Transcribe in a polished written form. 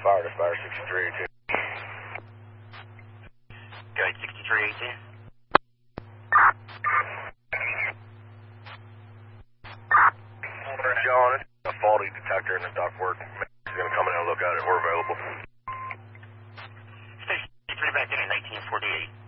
Fire to fire 6318. Go ahead, 6318. John, it's a faulty detector in the ductwork. He's going to come in and look at it. We're available. Station 3 back in 1948.